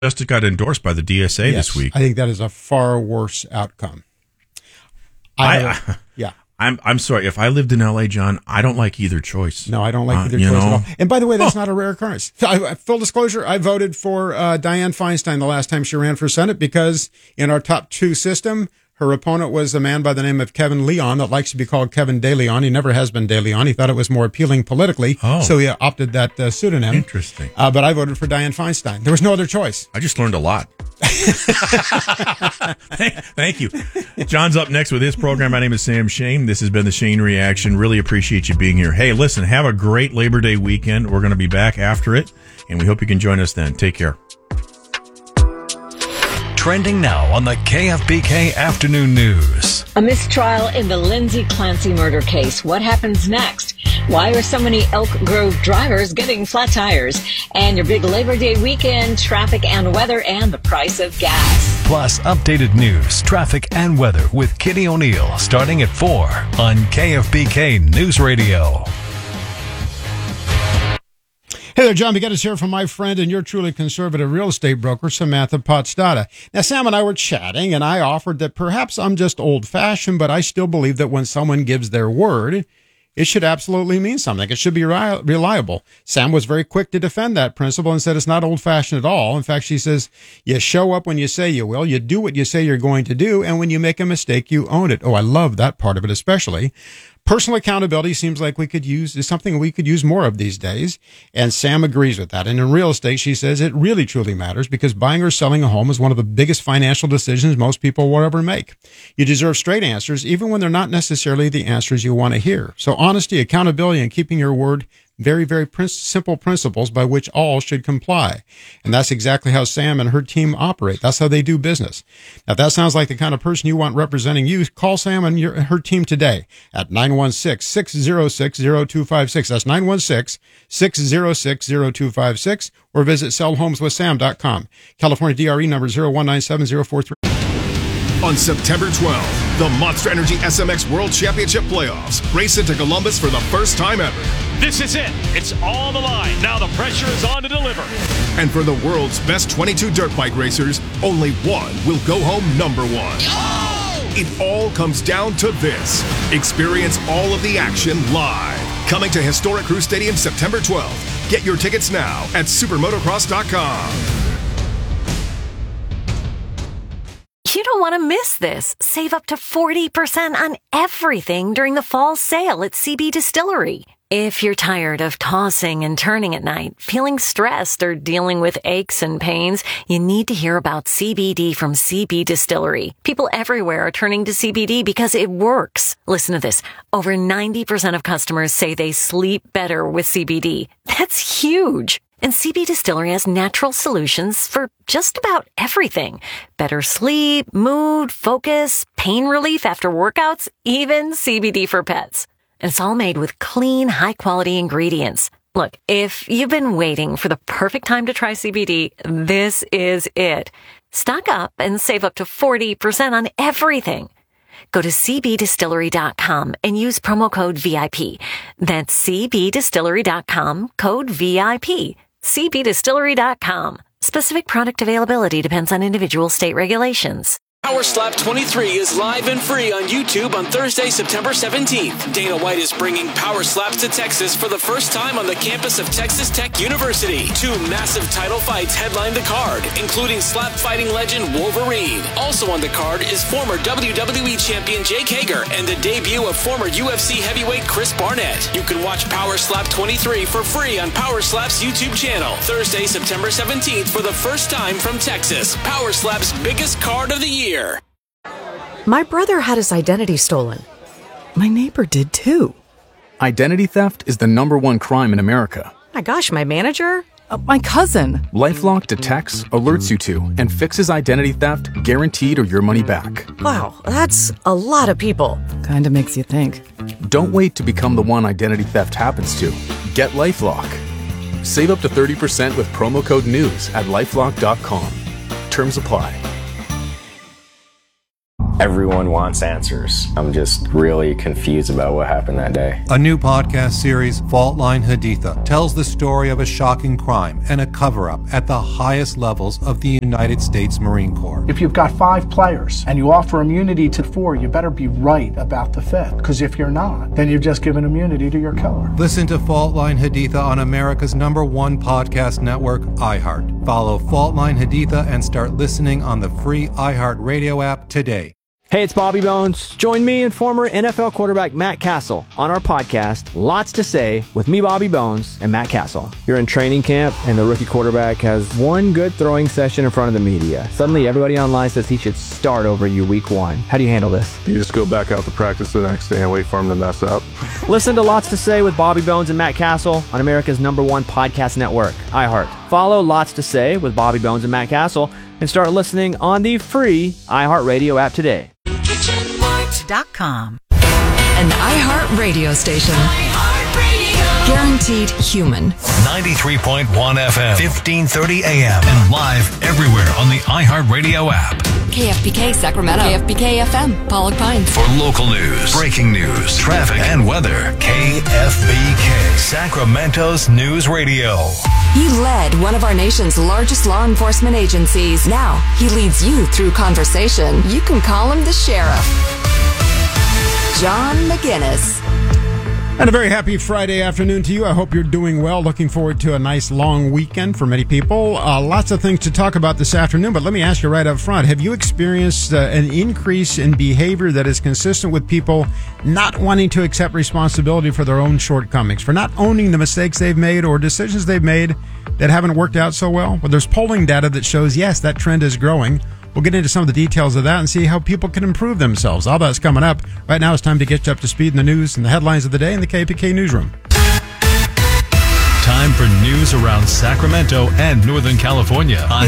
just got endorsed by the DSA this week. I think that is a far worse outcome. I'm sorry. If I lived in LA, John, I don't like either choice. No, I don't like either choice at all. And by the way, that's not a rare occurrence. Full disclosure, I voted for Dianne Feinstein the last time she ran for Senate because in our top two system, her opponent was a man by the name of Kevin Leon that likes to be called Kevin De Leon. He never has been De Leon. He thought it was more appealing politically, so he opted that pseudonym. Interesting. But I voted for Dianne Feinstein. There was no other choice. I just learned a lot. Thank you. John's up next with his program. My name is Sam Shane. This has been the Shane Reaction. Really appreciate you being here. Hey, listen, have a great Labor Day weekend. We're going to be back after it, and we hope you can join us then. Take care. Trending now on the KFBK Afternoon News. A mistrial in the Lindsay Clancy murder case. What happens next? Why are so many Elk Grove drivers getting flat tires? And your big Labor Day weekend, traffic and weather, and the price of gas. Plus, updated news, traffic, and weather with Kitty O'Neill starting at 4 on KFBK News Radio. Hey there, John Begettis here from my friend and your truly conservative real estate broker, Samantha Potstata. Now, Sam and I were chatting, and I offered that perhaps I'm just old-fashioned, but I still believe that when someone gives their word, it should absolutely mean something. It should be reliable. Sam was very quick to defend that principle and said it's not old-fashioned at all. In fact, she says, you show up when you say you will, you do what you say you're going to do, and when you make a mistake, you own it. Oh, I love that part of it especially. Personal accountability seems like is something we could use more of these days, and Sam agrees with that. And in real estate, she says it really truly matters because buying or selling a home is one of the biggest financial decisions most people will ever make. You deserve straight answers, even when they're not necessarily the answers you want to hear. So honesty, accountability, and keeping your word, very, very simple principles by which all should comply. And that's exactly how Sam and her team operate. That's how they do business. Now, if that sounds like the kind of person you want representing you, call Sam and her team today at 916-606-0256. That's 916-606-0256, or visit sellhomeswithsam.com. California DRE number 0197043. On September 12th, the Monster Energy SMX World Championship Playoffs race into Columbus for the first time ever. This is it. It's on the line. Now the pressure is on to deliver. And for the world's best 22 dirt bike racers, only one will go home number one. Oh! It all comes down to this. Experience all of the action live. Coming to Historic Crew Stadium September 12th. Get your tickets now at supermotocross.com. You don't want to miss this. Save up to 40% on everything during the fall sale at CB Distillery. If you're tired of tossing and turning at night, feeling stressed, or dealing with aches and pains, you need to hear about CBD from CB Distillery. People everywhere are turning to CBD because it works. Listen to this. Over 90% of customers say they sleep better with CBD. That's huge. And CB Distillery has natural solutions for just about everything. Better sleep, mood, focus, pain relief after workouts, even CBD for pets. And it's all made with clean, high-quality ingredients. Look, if you've been waiting for the perfect time to try CBD, this is it. Stock up and save up to 40% on everything. Go to cbdistillery.com and use promo code VIP. That's cbdistillery.com, code VIP. cbdistillery.com. Specific product availability depends on individual state regulations. Power Slap 23 is live and free on YouTube on Thursday, September 17th. Dana White is bringing Power Slaps to Texas for the first time on the campus of Texas Tech University. 2 massive title fights headline the card, including slap fighting legend Wolverine. Also on the card is former WWE champion Jake Hager and the debut of former UFC heavyweight Chris Barnett. You can watch Power Slap 23 for free on Power Slap's YouTube channel. Thursday, September 17th for the first time from Texas. Power Slap's biggest card of the year. My brother had his identity stolen. My neighbor did too. Identity theft is the #1 crime in America. My gosh, my manager? My cousin. LifeLock detects, alerts you to, and fixes identity theft guaranteed or your money back. Wow, that's a lot of people. Kinda makes you think. Don't wait to become the one identity theft happens to. Get LifeLock. Save up to 30% with promo code NEWS at LifeLock.com. Terms apply. Everyone wants answers. I'm just really confused about what happened that day. A new podcast series, Fault Line Haditha, tells the story of a shocking crime and a cover-up at the highest levels of the United States Marine Corps. If you've got 5 players and you offer immunity to 4, you better be right about the 5th. Because if you're not, then you've just given immunity to your killer. Listen to Fault Line Haditha on America's #1 podcast network, iHeart. Follow Fault Line Haditha and start listening on the free iHeart Radio app today. Hey, it's Bobby Bones. Join me and former NFL quarterback Matt Castle on our podcast, Lots to Say, with me, Bobby Bones, and Matt Castle. You're in training camp, and the rookie quarterback has one good throwing session in front of the media. Suddenly, everybody online says he should start over you week 1. How do you handle this? You just go back out to practice the next day and wait for him to mess up. Listen to Lots to Say with Bobby Bones and Matt Castle on America's .1 podcast network, iHeart. Follow Lots to Say with Bobby Bones and Matt Castle and start listening on the free iHeart Radio app today. KitchenMart.com. An iHeart radio station. Guaranteed human. 93.1 FM, 1530 AM, and live everywhere on the iHeart Radio app. KFBK Sacramento. KFBK FM, Pollock Pines. For local news, breaking news, traffic, and weather, KFBK, Sacramento's News Radio. He led one of our nation's largest law enforcement agencies. Now he leads you through conversation. You can call him the sheriff. John McGinnis. And a very happy Friday afternoon to you. I hope you're doing well. Looking forward to a nice long weekend for many people. Lots of things to talk about this afternoon, but let me ask you right up front. Have you experienced an increase in behavior that is consistent with people not wanting to accept responsibility for their own shortcomings, for not owning the mistakes they've made or decisions they've made that haven't worked out so well? Well, there's polling data that shows, yes, that trend is growing. We'll get into some of the details of that and see how people can improve themselves. All that's coming up. Right now, it's time to get you up to speed in the news and the headlines of the day in the KFBK Newsroom. Time for news around Sacramento and Northern California on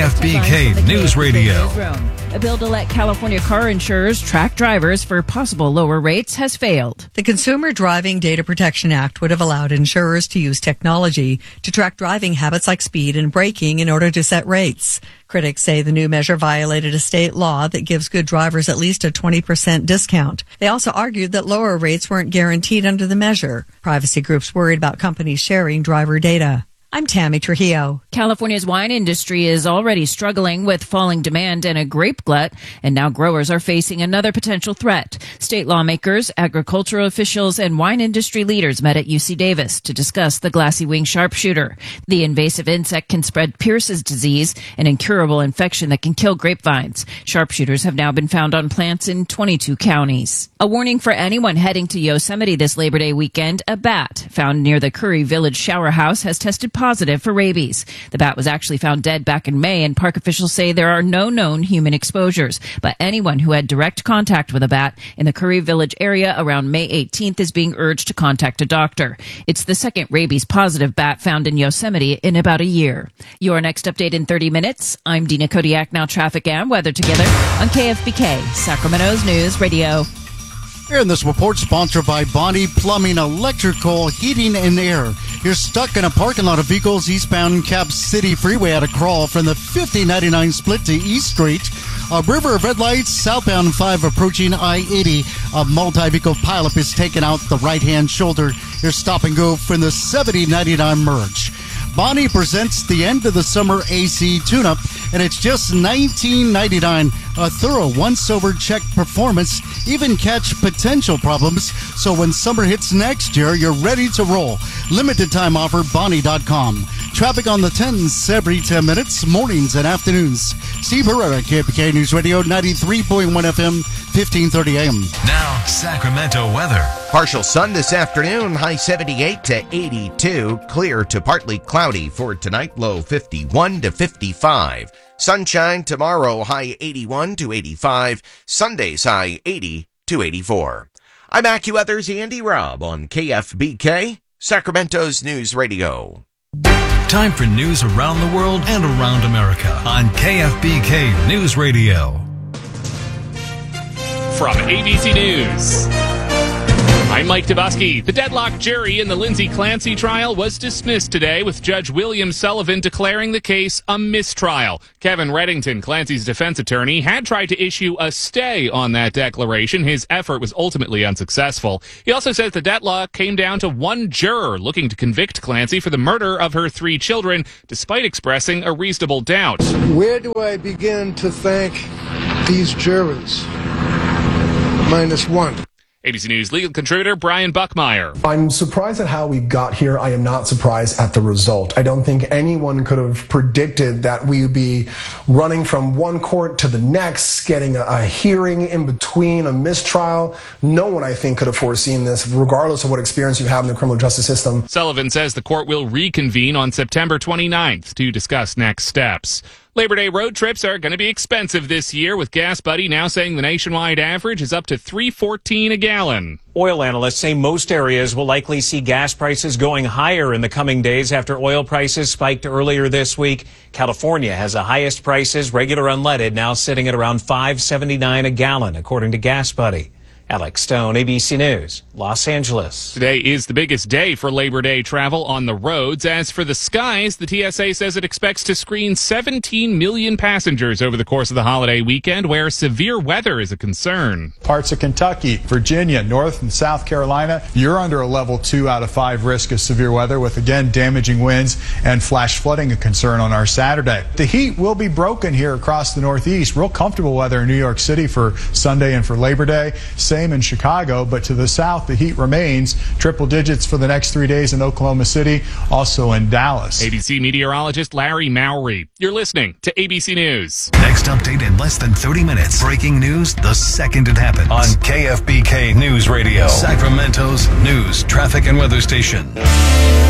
KFBK News Radio. A bill to let California car insurers track drivers for possible lower rates has failed. The Consumer Driving Data Protection Act would have allowed insurers to use technology to track driving habits like speed and braking in order to set rates. Critics say the new measure violated a state law that gives good drivers at least a 20% discount. They also argued that lower rates weren't guaranteed under the measure. Privacy groups worried about companies sharing driver data. I'm Tammy Trujillo. California's wine industry is already struggling with falling demand and a grape glut, and now growers are facing another potential threat. State lawmakers, agricultural officials, and wine industry leaders met at UC Davis to discuss the glassy wing sharpshooter. The invasive insect can spread Pierce's disease, an incurable infection that can kill grapevines. Sharpshooters have now been found on plants in 22 counties. A warning for anyone heading to Yosemite this Labor Day weekend: a bat found near the Curry Village shower house has tested positive for rabies. The bat was actually found dead back in May, and park officials say there are no known human exposures. But anyone who had direct contact with a bat in the Curry Village area around May 18th is being urged to contact a doctor. It's the second rabies-positive bat found in Yosemite in about a year. Your next update in 30 minutes. I'm Dina Kodiak. Now traffic and weather together on KFBK, Sacramento's News Radio. Here in this report, sponsored by Bonnie Plumbing, Electrical, Heating, and Air. You're stuck in a parking lot of vehicles eastbound Cap City Freeway at a crawl from the 5099 split to East Street. A river of red lights, southbound 5 approaching I-80. A multi-vehicle pileup is taking out the right-hand shoulder. You're stop and go from the 7099 merge. Bonnie presents the end of the summer AC tune-up, and it's just $19.99. A thorough once-over check performance, even catch potential problems, so when summer hits next year, you're ready to roll. Limited time offer, Bonnie.com. Traffic on the 10s every 10 minutes, mornings and afternoons. Steve Herrera, KFBK News Radio, 93.1 FM, 1530 AM. Now, Sacramento weather. Partial sun this afternoon, high 78 to 82. Clear to partly cloudy for tonight, low 51 to 55. Sunshine tomorrow, high 81 to 85. Sunday's high 80 to 84. I'm AccuWeather's Andy Robb on KFBK, Sacramento's News Radio. Time for news around the world and around America on KFBK News Radio. From ABC News, I'm Mike Tabusky. The deadlocked jury in the Lindsay Clancy trial was dismissed today, with Judge William Sullivan declaring the case a mistrial. Kevin Reddington, Clancy's defense attorney, had tried to issue a stay on that declaration. His effort was ultimately unsuccessful. He also says the deadlock came down to one juror looking to convict Clancy for the murder of her 3 children, despite expressing a reasonable doubt. Where do I begin to thank these jurors? -1. ABC News legal contributor Brian Buckmeyer. I'm surprised at how we got here. I am not surprised at the result. I don't think anyone could have predicted that we would be running from one court to the next, getting a hearing in between, a mistrial. No one, I think, could have foreseen this, regardless of what experience you have in the criminal justice system. Sullivan says the court will reconvene on September 29th to discuss next steps. Labor Day road trips are going to be expensive this year, with Gas Buddy now saying the nationwide average is up to $3.14 a gallon. Oil analysts say most areas will likely see gas prices going higher in the coming days after oil prices spiked earlier this week. California has the highest prices, regular unleaded, now sitting at around $5.79 a gallon, according to Gas Buddy. Alex Stone, ABC News, Los Angeles. Today is the biggest day for Labor Day travel on the roads. As for the skies, the TSA says it expects to screen 17 million passengers over the course of the holiday weekend, where severe weather is a concern. Parts of Kentucky, Virginia, North and South Carolina, you're under a level 2 out of 5 risk of severe weather, with again damaging winds and flash flooding a concern on our Saturday. The heat will be broken here across the Northeast. Real comfortable weather in New York City for Sunday and for Labor Day. Same in Chicago, but to the south, the heat remains. Triple digits for the next 3 days in Oklahoma City, also in Dallas. ABC meteorologist Larry Mowry. You're listening to ABC News. Next update in less than 30 minutes. Breaking news the second it happens on KFBK News Radio, Sacramento's news, traffic, and weather station.